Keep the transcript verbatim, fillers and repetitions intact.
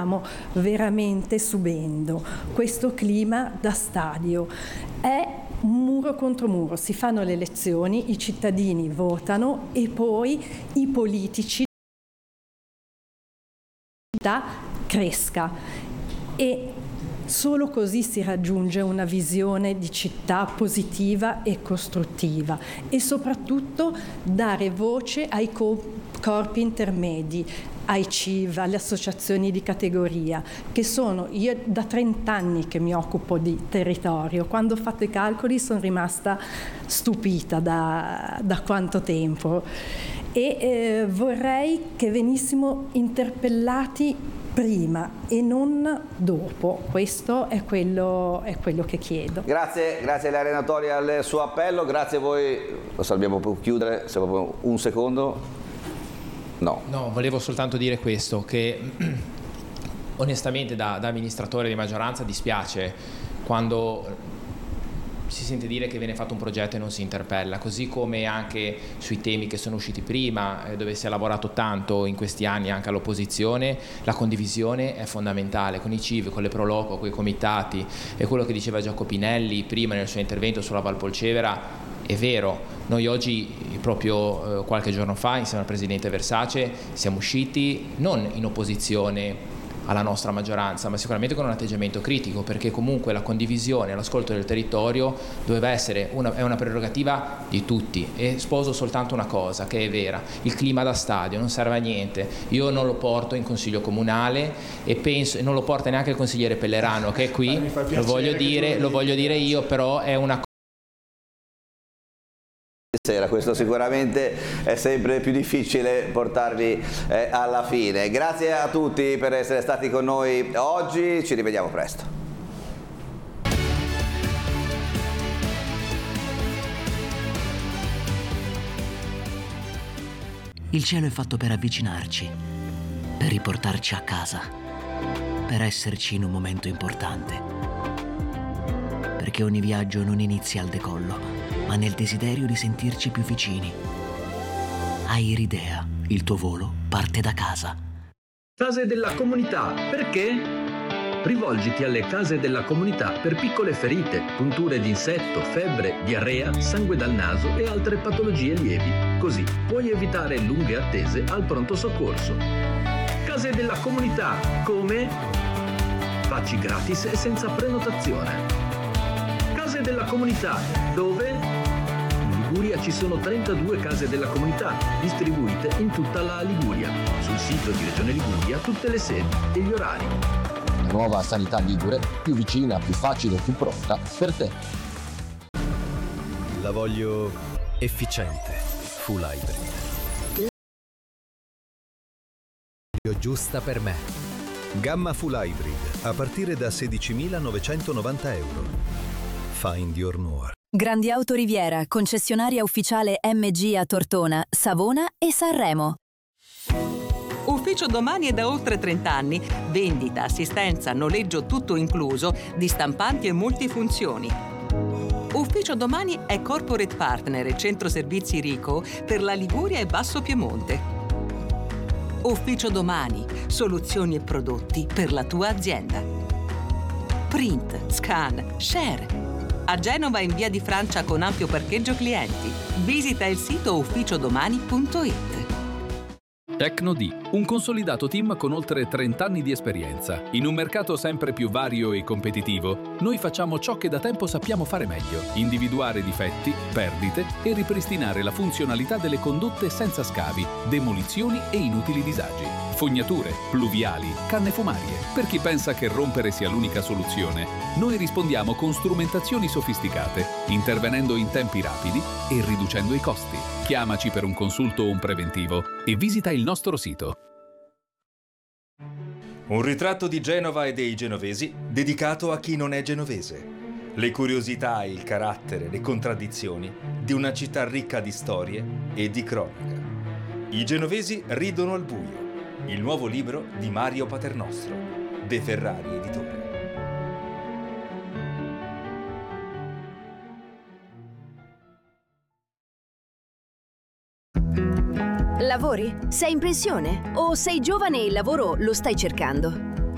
stiamo veramente subendo, questo clima da stadio. È un muro contro muro, si fanno le elezioni, i cittadini votano e poi i politici cresca e solo così si raggiunge una visione di città positiva e costruttiva e soprattutto dare voce ai corpi intermedi, ai C I V, alle associazioni di categoria, che sono, io da trent'anni che mi occupo di territorio, quando ho fatto i calcoli sono rimasta stupita da, da quanto tempo e eh, vorrei che venissimo interpellati prima e non dopo, questo è quello, è quello che chiedo. Grazie, grazie Ilaria Natoli al suo appello, grazie a voi, lo salviamo per chiudere, se proprio un secondo. No. No, volevo soltanto dire questo, che onestamente da, da amministratore di maggioranza dispiace quando si sente dire che viene fatto un progetto e non si interpella, così come anche sui temi che sono usciti prima, eh, dove si è lavorato tanto in questi anni anche all'opposizione, la condivisione è fondamentale, con i C I V, con le Proloco, con i comitati, e quello che diceva Giacopinelli prima nel suo intervento sulla Valpolcevera è vero. Noi oggi, proprio eh, qualche giorno fa, insieme al Presidente Versace, siamo usciti non in opposizione alla nostra maggioranza, ma sicuramente con un atteggiamento critico, perché comunque la condivisione, l'ascolto del territorio doveva essere una, è una prerogativa di tutti. E sposo soltanto una cosa che è vera: il clima da stadio non serve a niente. Io non lo porto in consiglio comunale e penso, e non lo porta neanche il consigliere Pellerano che è qui, lo voglio dire, lo voglio dire io, però è una sera, questo sicuramente è sempre più difficile portarvi eh, alla fine. Grazie a tutti per essere stati con noi oggi, ci rivediamo presto. Il cielo è fatto per avvicinarci, per riportarci a casa, per esserci in un momento importante. Perché ogni viaggio non inizia al decollo, ma nel desiderio di sentirci più vicini. Airidea, il tuo volo parte da casa. Case della comunità, perché? Rivolgiti alle case della comunità per piccole ferite, punture di insetto, febbre, diarrea, sangue dal naso e altre patologie lievi. Così puoi evitare lunghe attese al pronto soccorso. Case della comunità, come? Facci gratis e senza prenotazione. Case della comunità, dove? In Liguria ci sono trentadue case della comunità, distribuite in tutta la Liguria. Sul sito di Regione Liguria tutte le sedi e gli orari. La nuova sanità ligure, più vicina, più facile, più pronta per te. La voglio efficiente, full hybrid. La voglio giusta per me. Gamma full hybrid, a partire da sedicimilanovecentonovanta euro. Find your more. Grandi Auto Riviera, concessionaria ufficiale M G a Tortona, Savona e Sanremo. Ufficio Domani è da oltre trenta anni. Vendita, assistenza, noleggio tutto incluso di stampanti e multifunzioni. Ufficio Domani è corporate partner e centro servizi Rico per la Liguria e Basso Piemonte. Ufficio Domani, soluzioni e prodotti per la tua azienda. Print, scan, share. A Genova in via di Francia con ampio parcheggio clienti. Visita il sito ufficiodomani punto it. Tecnodi, un consolidato team con oltre trenta anni di esperienza. In un mercato sempre più vario e competitivo, noi facciamo ciò che da tempo sappiamo fare meglio: individuare difetti, perdite e ripristinare la funzionalità delle condotte senza scavi, demolizioni e inutili disagi. Fognature, pluviali, canne fumarie. Per chi pensa che rompere sia l'unica soluzione, noi rispondiamo con strumentazioni sofisticate, intervenendo in tempi rapidi e riducendo i costi. Chiamaci per un consulto o un preventivo e visita il nostro sito. Un ritratto di Genova e dei genovesi dedicato a chi non è genovese. Le curiosità, il carattere, le contraddizioni di una città ricca di storie e di cronaca. I genovesi ridono al buio. Il nuovo libro di Mario Paternostro, De Ferrari Editore. Lavori? Sei in pensione? O sei giovane e il lavoro lo stai cercando?